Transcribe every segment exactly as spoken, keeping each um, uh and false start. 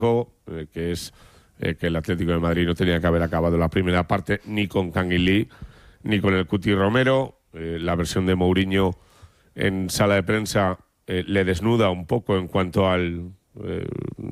eh, que es eh, que el Atlético de Madrid no tenía que haber acabado la primera parte ni con Kangin Lee ni con el Cuti Romero. Eh, la versión de Mourinho en sala de prensa eh, le desnuda un poco en cuanto al eh,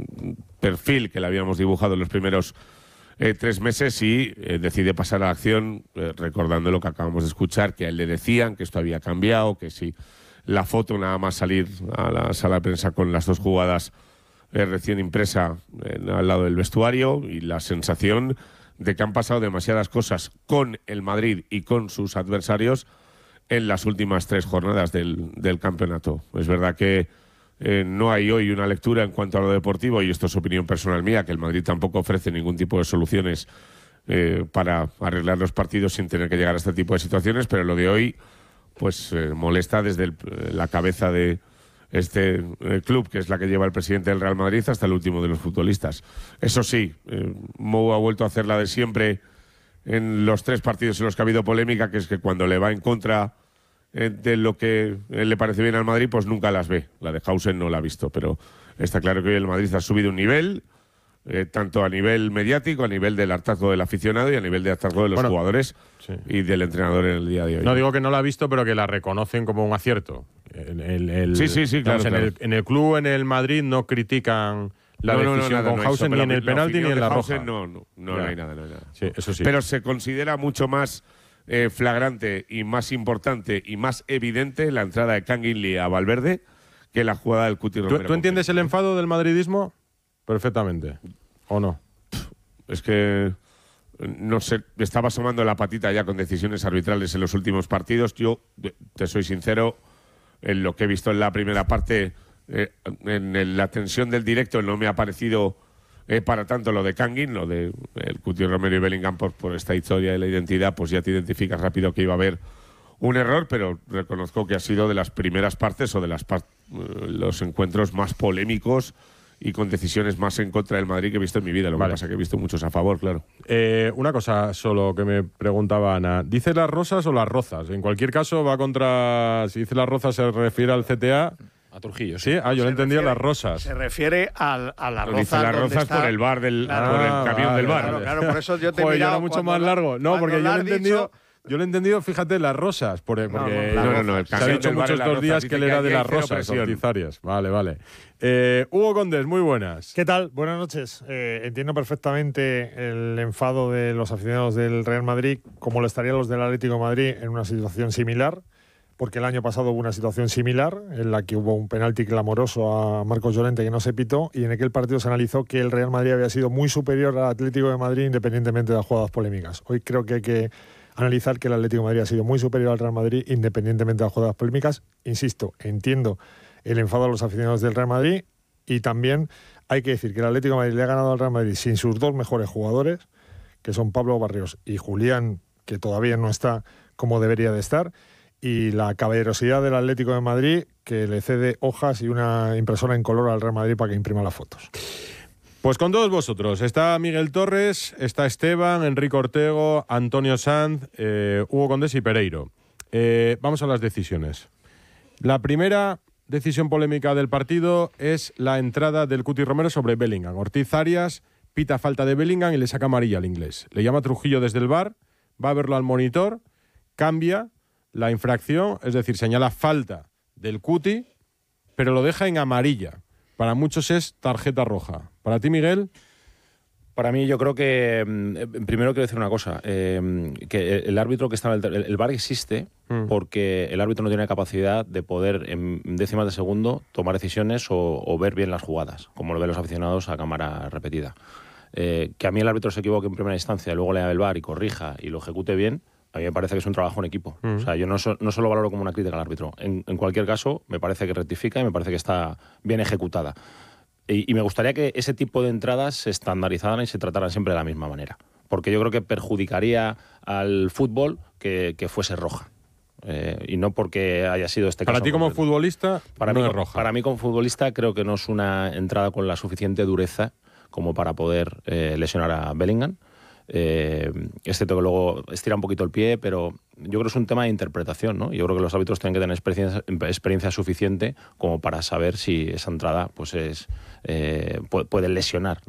perfil que le habíamos dibujado en los primeros eh, tres meses y eh, decide pasar a la acción eh, recordando lo que acabamos de escuchar, que a él le decían que esto había cambiado, que si la foto nada más salir a la sala de prensa con las dos jugadas eh, recién impresa eh, al lado del vestuario, y la sensación de que han pasado demasiadas cosas con el Madrid y con sus adversarios en las últimas tres jornadas del, del campeonato. Es verdad que eh, no hay hoy una lectura en cuanto a lo deportivo, y esto es opinión personal mía, que el Madrid tampoco ofrece ningún tipo de soluciones eh, para arreglar los partidos sin tener que llegar a este tipo de situaciones, pero lo de hoy pues eh, molesta desde el, la cabeza de este eh, club, que es la que lleva el presidente del Real Madrid, hasta el último de los futbolistas. Eso sí, eh, Mou ha vuelto a hacer la de siempre en los tres partidos en los que ha habido polémica, que es que cuando le va en contra eh, de lo que eh, le parece bien al Madrid, pues nunca las ve. La de Hausen no la ha visto, pero está claro que hoy el Madrid ha subido un nivel, eh, tanto a nivel mediático, a nivel del hartazgo del aficionado y a nivel de hartazgo de los bueno, jugadores sí. y del entrenador en el día de hoy. No digo que no la ha visto, pero que la reconocen como un acierto. El, el, el, sí, sí, sí, claro, en, claro. El, en el club, en el Madrid, no critican la no, decisión no, no, nada, con no Hausen, ni en el penalti ni en la roja. No, no, no, no hay nada, no hay nada. Sí, eso sí. Pero se considera mucho más eh, flagrante y más importante y más evidente la entrada de Kangin Lee a Valverde que la jugada del Cuti Romero. ¿Tú, ¿tú entiendes el enfado del madridismo? Perfectamente. ¿O no? Es que, no sé, estaba asomando la patita ya con decisiones arbitrales en los últimos partidos. Yo, te soy sincero, en lo que he visto en la primera parte, eh, en el, la tensión del directo no me ha parecido eh, para tanto lo de Kangin, lo de el Cuti Romero y Bellingham por, por esta historia de la identidad, pues ya te identificas rápido que iba a haber un error, pero reconozco que ha sido de las primeras partes o de las par los encuentros más polémicos y con decisiones más en contra del Madrid que he visto en mi vida. Lo vale. que pasa es que he visto muchos a favor, claro. Eh, una cosa solo que me preguntaba Ana. ¿Dice las rosas o las rozas? En cualquier caso va contra... Si dice las rozas se refiere al C T A... A Trujillo. Sí, ah, yo le entendía las rosas. Se refiere a, a las rosas. Dice las rosas está... por el bar del claro, por el camión vale, del bar. Claro, claro, por eso yo te he Joder, mirado era mucho más largo. No, porque yo lo he entendido... Dicho... Yo lo he entendido, fíjate, las rosas, porque, porque no, no, no, no, el se ha dicho muchos estos días que él era de las rosas ortizarias. Vale, vale. Eh, Hugo Condés, muy buenas. ¿Qué tal? Buenas noches. Eh, entiendo perfectamente el enfado de los aficionados del Real Madrid, como lo estarían los del Atlético de Madrid en una situación similar, porque el año pasado hubo una situación similar en la que hubo un penalti clamoroso a Marcos Llorente que no se pitó, y en aquel partido se analizó que el Real Madrid había sido muy superior al Atlético de Madrid independientemente de las jugadas polémicas. Hoy creo que hay que analizar que el Atlético de Madrid ha sido muy superior al Real Madrid independientemente de las jugadas polémicas. Insisto, entiendo el enfado de los aficionados del Real Madrid, y también hay que decir que el Atlético de Madrid le ha ganado al Real Madrid sin sus dos mejores jugadores, que son Pablo Barrios y Julián, que todavía no está como debería de estar, y la caballerosidad del Atlético de Madrid, que le cede hojas y una impresora en color al Real Madrid para que imprima las fotos. Pues con todos vosotros, está Miguel Torres, está Esteban, Enrique Ortego, Antonio Sanz, eh, Hugo Condés y Pereiro. Eh, vamos a las decisiones. La primera decisión polémica del partido es la entrada del Cuti Romero sobre Bellingham. Ortiz Arias pita falta de Bellingham y le saca amarilla al inglés. Le llama Trujillo desde el V A R, va a verlo al monitor, cambia la infracción, es decir, señala falta del Cuti, pero lo deja en amarilla. Para muchos es tarjeta roja. ¿Para ti, Miguel? Para mí, yo creo que... Primero quiero decir una cosa. Eh, que el árbitro que está en el, el V A R existe mm. porque el árbitro no tiene capacidad de poder, en décimas de segundo, tomar decisiones o, o ver bien las jugadas, como lo ven los aficionados a cámara repetida. Eh, que a mí el árbitro se equivoque en primera instancia, luego le haga el V A R y corrija y lo ejecute bien, a mí me parece que es un trabajo en equipo. Mm. O sea, yo no, so, no solo valoro como una crítica al árbitro. En, en cualquier caso, me parece que rectifica y me parece que está bien ejecutada. Y, y me gustaría que ese tipo de entradas se estandarizaran y se trataran siempre de la misma manera. Porque yo creo que perjudicaría al fútbol que, que fuese roja. Eh, y no porque haya sido este para caso. Para ti como concreto. futbolista, para no mí, es roja. Para mí como futbolista creo que no es una entrada con la suficiente dureza como para poder eh, lesionar a Bellingham. Eh, es cierto que luego estira un poquito el pie, pero yo creo que es un tema de interpretación, ¿no? Yo creo que los árbitros tienen que tener experiencia, experiencia suficiente como para saber si esa entrada pues es, eh, puede, puede lesionar